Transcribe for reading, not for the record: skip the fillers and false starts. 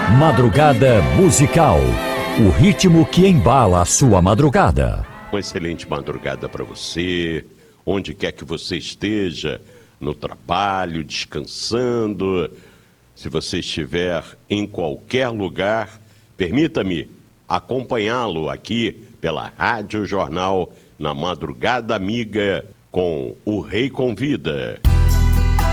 Madrugada Musical. O ritmo que embala a sua madrugada. Uma excelente madrugada para você, onde quer que você esteja, no trabalho, descansando. Se você estiver em qualquer lugar, permita-me acompanhá-lo aqui pela Rádio Jornal na Madrugada Amiga com O Rei Convida.